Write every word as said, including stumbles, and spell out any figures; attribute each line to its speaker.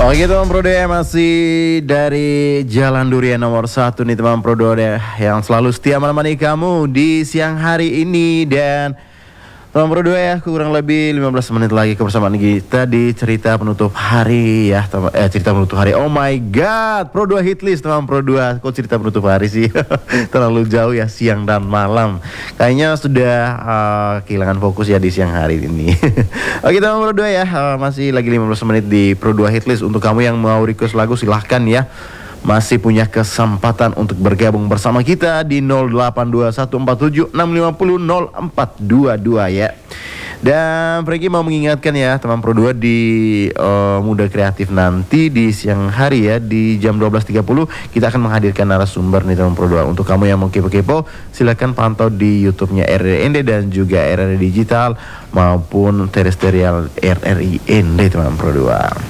Speaker 1: Oke teman Pro dua masih dari Jalan Durian nomor satu nih teman Pro dua yang selalu setia menemani kamu di siang hari ini. Dan teman Pro dua ya, kurang lebih lima belas menit lagi kebersamaan kita di cerita penutup hari ya teman, eh, cerita penutup hari. Oh my god, Pro dua Hitlist teman Pro dua. Kok cerita penutup hari sih? Terlalu jauh ya, siang dan malam. Kayaknya sudah uh, kehilangan fokus ya di siang hari ini. Oke teman Pro dua ya, uh, masih lagi lima belas menit di Pro dua Hitlist. Untuk kamu yang mau request lagu silahkan ya. Masih punya kesempatan untuk bergabung bersama kita di nol delapan dua satu empat tujuh enam lima nol nol empat dua dua ya. Dan Franky mau mengingatkan ya teman Pro dua di uh, Muda Kreatif nanti di siang hari ya di jam dua belas tiga puluh kita akan menghadirkan narasumber nih teman Pro dua. Untuk kamu yang mau kepo-kepo silakan pantau di YouTube-nya R R I N D dan juga R R I Digital maupun terestrial R R I N D teman Pro dua.